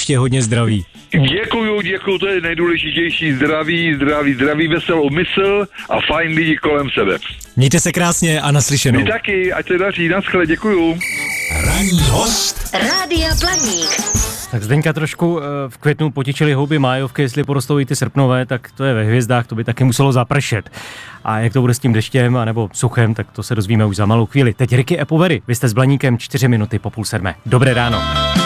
ještě hodně zdraví. Děkuju, to je nejdůležitější. Zdraví, veselou mysl a fajn lidi kolem sebe. Mějte se krásně a naslyšenou. Vy taky, ať se daří, naschle, děkuju. Ranní host Rádia Blaník. Tak Zdeňka trošku v květnu potičili houby májovky, jestli porostou i ty srpnové, tak to je ve hvězdách, to by taky muselo zapršet. A jak to bude s tím deštěm anebo suchem, tak to se dozvíme už za malou chvíli. Teď Ricky Epovery, vy jste s Blaníkem 4 minuty po 6:30. Dobré ráno.